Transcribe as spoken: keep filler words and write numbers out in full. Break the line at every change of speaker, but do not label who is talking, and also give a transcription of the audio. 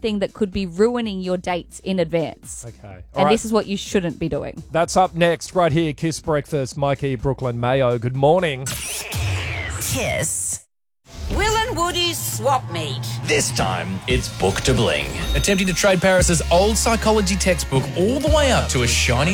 anything that could be ruining your dates in advance.
Okay. All
and
right.
this is what you shouldn't be doing.
That's up next, right here. Kiss Breakfast. Mikey, Brooklyn, Mayo. Good morning.
Kiss. Will and Woody's swap meet.
This time, it's Book to Bling. Attempting to trade Paris's old psychology textbook all the way up to a shiny